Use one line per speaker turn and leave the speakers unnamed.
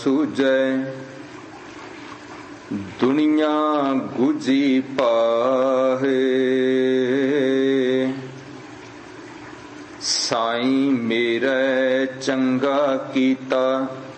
ਸੂਝੈ ਦੁਨੀਆ ਗੁਜੀ ਪਾਹੇ। ਸਾਈਂ ਮੇਰੇ ਚੰਗਾ ਕੀਤਾ